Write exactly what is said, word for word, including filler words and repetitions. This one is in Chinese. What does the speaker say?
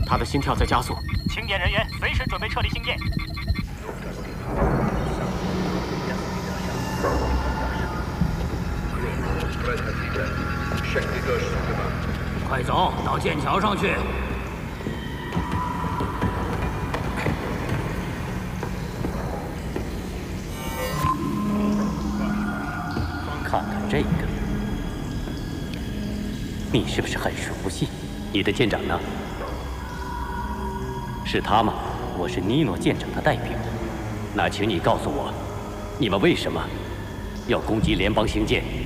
他的心跳在加速。 清点人员随时准备撤离星舰。 快走到剑桥上去！ 看看这个，你是不是很熟悉？你的舰长呢？是他吗？我是尼诺舰长的代表。那请你告诉我，你们为什么要攻击联邦星舰？